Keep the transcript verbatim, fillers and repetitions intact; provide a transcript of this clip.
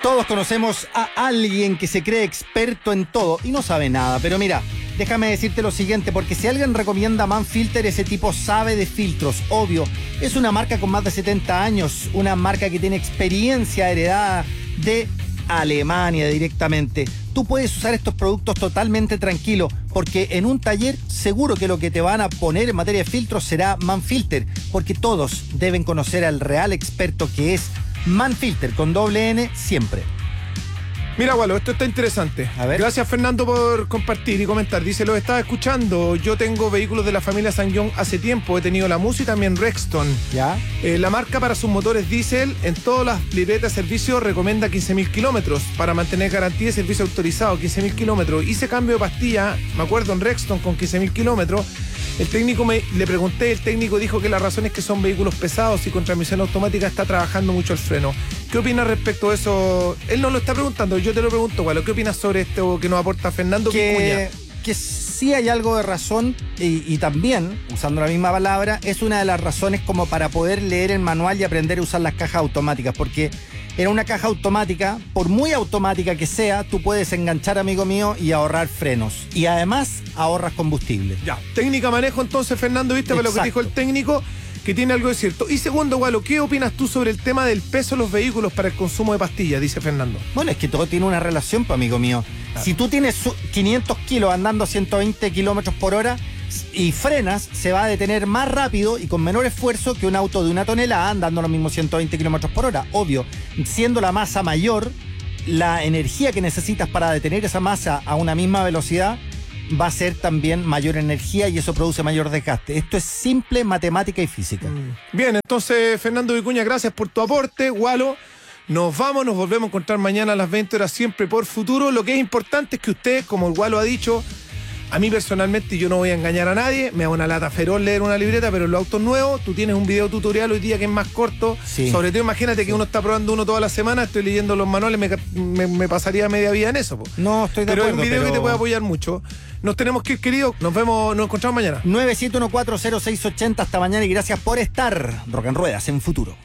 Todos conocemos a alguien que se cree experto en todo y no sabe nada, pero mira, déjame decirte lo siguiente, porque si alguien recomienda Manfilter, ese tipo sabe de filtros, obvio. Es una marca con más de setenta años, una marca que tiene experiencia heredada de Alemania directamente. Tú puedes usar estos productos totalmente tranquilo, porque en un taller seguro que lo que te van a poner en materia de filtros será Manfilter, porque todos deben conocer al real experto que es Manfilter, con doble N siempre. Mira, Walo, esto está interesante. A ver. Gracias, Fernando, por compartir y comentar. Dice, lo estaba escuchando. Yo tengo vehículos de la familia Sangyong hace tiempo. He tenido la Musa y también Rexton. ¿Ya? Eh, la marca para sus motores diésel en todas las libretas de servicio recomienda quince mil kilómetros para mantener garantía y servicio autorizado. quince mil kilómetros. Hice cambio de pastilla, me acuerdo, en Rexton con quince mil kilómetros. El técnico, me, le pregunté, el técnico dijo que la razón es que son vehículos pesados y con transmisión automática está trabajando mucho el freno. ¿Qué opinas respecto a eso? Él no lo está preguntando, yo te lo pregunto, Walo. ¿Qué opinas sobre esto que nos aporta Fernando que, Vicuña? que sí hay algo de razón y, y también, usando la misma palabra, es una de las razones como para poder leer el manual y aprender a usar las cajas automáticas, porque en una caja automática, por muy automática que sea, tú puedes enganchar, amigo mío, y ahorrar frenos. Y además ahorras combustible. Ya, técnica manejo entonces, Fernando, ¿viste? Para lo que dijo el técnico, que tiene algo de cierto. Y segundo, Walo, ¿qué opinas tú sobre el tema del peso de los vehículos para el consumo de pastillas? Dice Fernando. Bueno, es que todo tiene una relación, pues, amigo mío. Claro. Si tú tienes quinientos kilos andando a ciento veinte kilómetros por hora y frenas, se va a detener más rápido y con menor esfuerzo que un auto de una tonelada andando a los mismos ciento veinte kilómetros por hora. Obvio, siendo la masa mayor, la energía que necesitas para detener esa masa a una misma velocidad va a ser también mayor energía y eso produce mayor desgaste. Esto es simple matemática y física. Bien, entonces, Fernando Vicuña, gracias por tu aporte. Walo, nos vamos, nos volvemos a encontrar mañana a las veinte horas, siempre por Futuro. Lo que es importante es que usted, como el Walo ha dicho, a mí personalmente, yo no voy a engañar a nadie, me da una lata feroz leer una libreta, pero en los autos nuevos, tú tienes un video tutorial hoy día que es más corto. Sí. Sobre todo, imagínate sí. que uno está probando uno toda la semana, estoy leyendo los manuales, me, me, me pasaría media vida en eso. Po. No, estoy de pero acuerdo. Pero es un video pero... que te puede apoyar mucho. Nos tenemos que ir, querido. Nos vemos, nos encontramos mañana. nueve siete uno cuatro cero seis ocho cero. Hasta mañana y gracias por estar. Rock en Ruedas en Futuro.